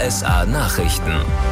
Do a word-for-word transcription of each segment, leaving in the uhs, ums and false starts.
S A Nachrichten.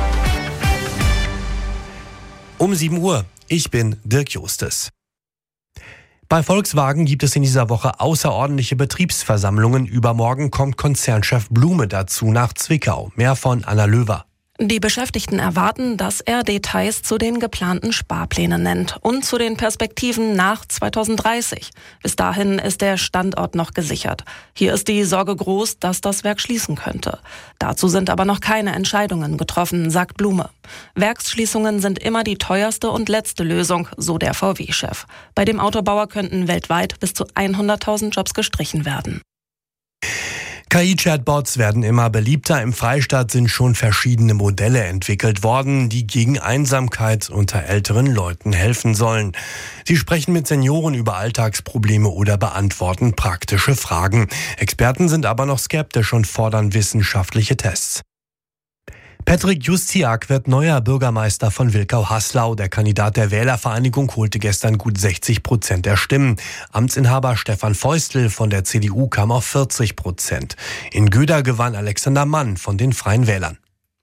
Um sieben Uhr. Ich bin Dirk Justes. Bei Volkswagen gibt es in dieser Woche außerordentliche Betriebsversammlungen. Übermorgen kommt Konzernchef Blume dazu nach Zwickau. Mehr von Anna Löwer. Die Beschäftigten erwarten, dass er Details zu den geplanten Sparplänen nennt und zu den Perspektiven nach zweitausenddreißig. Bis dahin ist der Standort noch gesichert. Hier ist die Sorge groß, dass das Werk schließen könnte. Dazu sind aber noch keine Entscheidungen getroffen, sagt Blume. Werksschließungen sind immer die teuerste und letzte Lösung, so der V W-Chef. Bei dem Autobauer könnten weltweit bis zu hunderttausend Jobs gestrichen werden. K I-Chatbots werden immer beliebter. Im Freistaat sind schon verschiedene Modelle entwickelt worden, die gegen Einsamkeit unter älteren Leuten helfen sollen. Sie sprechen mit Senioren über Alltagsprobleme oder beantworten praktische Fragen. Experten sind aber noch skeptisch und fordern wissenschaftliche Tests. Patrick Justiak wird neuer Bürgermeister von Wilkau-Haslau. Der Kandidat der Wählervereinigung holte gestern gut sechzig Prozent der Stimmen. Amtsinhaber Stefan Feustl von der C D U kam auf vierzig Prozent. In Göda gewann Alexander Mann von den Freien Wählern.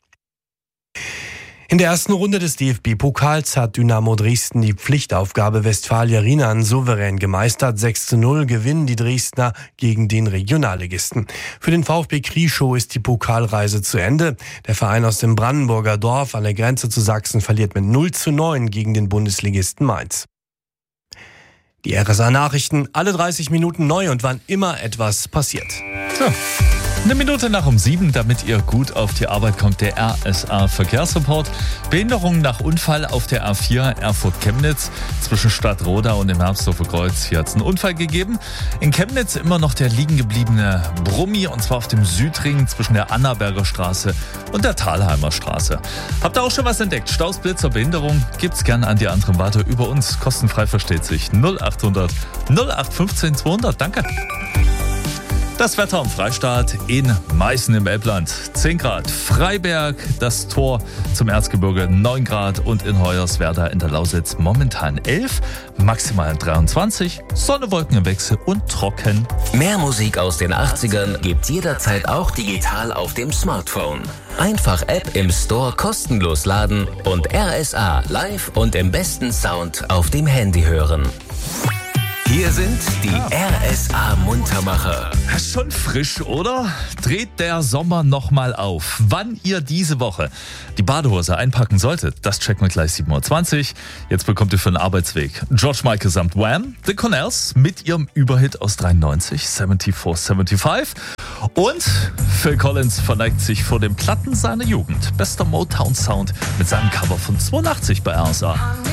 In der ersten Runde des D F B-Pokals hat Dynamo Dresden die Pflichtaufgabe Westfalia Rienan souverän gemeistert. sechs zu null gewinnen die Dresdner gegen den Regionalligisten. Für den VfB Krieschow ist die Pokalreise zu Ende. Der Verein aus dem Brandenburger Dorf an der Grenze zu Sachsen verliert mit null zu neun gegen den Bundesligisten Mainz. Die R S A-Nachrichten, alle dreißig Minuten neu und wann immer etwas passiert. So. Eine Minute nach um sieben, damit ihr gut auf die Arbeit kommt, der R S A-Verkehrsreport. Behinderung nach Unfall auf der A vier Erfurt-Chemnitz zwischen Stadtroda und dem Herbsthofer Kreuz. Hier hat es einen Unfall gegeben. In Chemnitz immer noch der liegen gebliebene Brummi, und zwar auf dem Südring zwischen der Annaberger Straße und der Thalheimer Straße. Habt ihr auch schon was entdeckt? Staus, Blitzer, Behinderung? Gibt's gern an die anderen weiter über uns. Kostenfrei versteht sich. null achthundert null acht fünfzehn zweihundert. Danke. Das Wetter am Freistaat in Meißen im Elbland zehn Grad, Freiberg, das Tor zum Erzgebirge neun Grad und in Hoyerswerda in der Lausitz momentan elf, maximal dreiundzwanzig, Sonne, Wolken im Wechsel und trocken. Mehr Musik aus den achtzigern gibt's jederzeit auch digital auf dem Smartphone. Einfach App im Store kostenlos laden und R S A live und im besten Sound auf dem Handy hören. Hier sind die R S A-Muntermacher. Schon frisch, oder? Dreht der Sommer nochmal auf. Wann ihr diese Woche die Badehose einpacken solltet, das checken wir gleich sieben Uhr zwanzig. Jetzt bekommt ihr für den Arbeitsweg George Michael samt Wham, The Connells mit ihrem Überhit aus dreiundneunzig, vierundsiebzig fünfundsiebzig. Und Phil Collins verneigt sich vor dem Platten seiner Jugend. Bester Motown-Sound mit seinem Cover von zweiundachtzig bei R S A.